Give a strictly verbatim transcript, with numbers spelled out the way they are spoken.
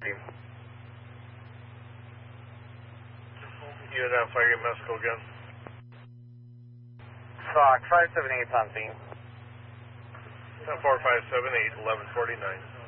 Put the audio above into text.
You identify your Mesco again. Sock five seven eight on scene. ten four five seven eight, eleven forty-nine.